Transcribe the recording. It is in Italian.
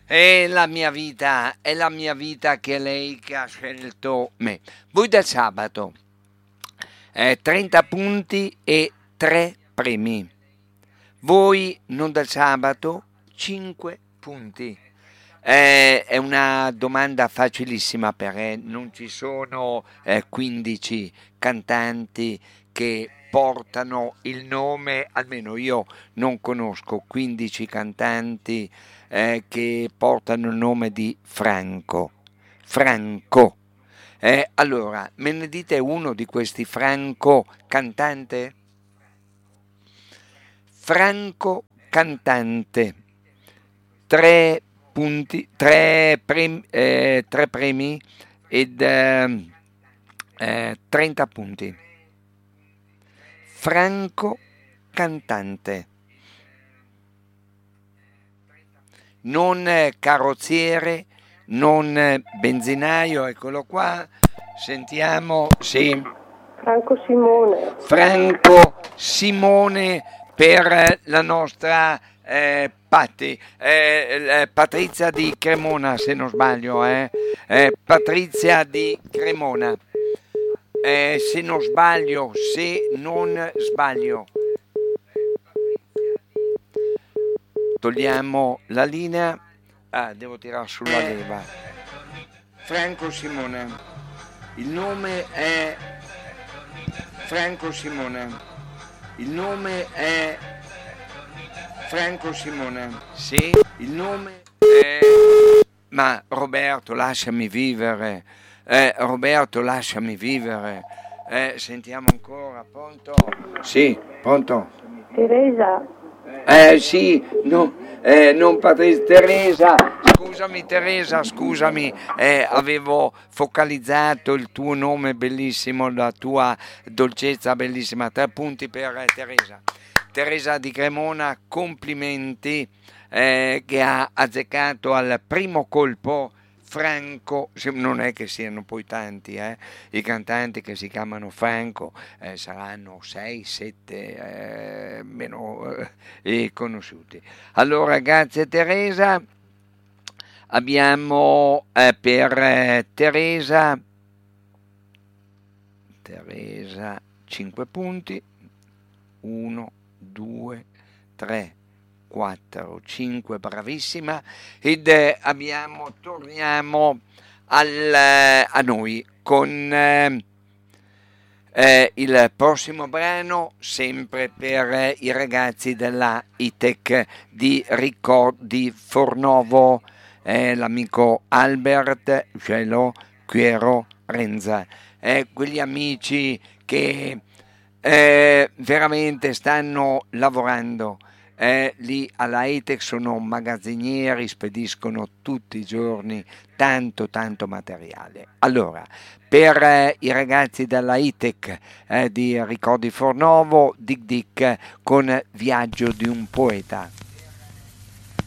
È la mia vita che è lei che ha scelto me. Voi del sabato, 30 punti e 3 premi. Voi non del sabato, 5 punti. È una domanda facilissima perché non ci sono 15 cantanti che portano il nome, almeno io non conosco 15 cantanti che portano il nome di Franco. Franco. Allora, me ne dite uno di questi Franco cantante? Franco cantante. 3 punti, 3 premi ed 30 punti. Franco cantante. Non carrozziere, non benzinaio, eccolo qua. Sentiamo, sì. Franco Simone. Franco Simone per la nostra Patrizia di Cremona, se non sbaglio, Patrizia di Cremona, se non sbaglio, togliamo la linea, devo tirare sulla leva. Franco Simone, il nome è Franco Simone, il nome è Franco Simone, sì, il nome è... Ma Roberto, lasciami vivere, Roberto, lasciami vivere, sentiamo ancora, pronto? Sì, pronto? Teresa. Sì, no, non Patrizia, Teresa, scusami, avevo focalizzato il tuo nome bellissimo, la tua dolcezza bellissima, 3 punti per Teresa. Teresa di Cremona, complimenti, che ha azzeccato al primo colpo Franco. Non è che siano poi tanti i cantanti che si chiamano Franco, saranno 6-7 meno conosciuti. Allora, grazie Teresa. Abbiamo per Teresa 5 punti, 1, 2, 3, 4, 5, bravissima. Ed torniamo a noi con il prossimo brano, sempre per i ragazzi della ITEC di Fornovo, l'amico Albert Cielo Quiero Renza, quegli amici che veramente stanno lavorando lì alla ITEC, sono magazzinieri, spediscono tutti i giorni tanto materiale. Allora, per i ragazzi della ITEC di Ricordi Fornovo, Dic Dic con Viaggio di un poeta.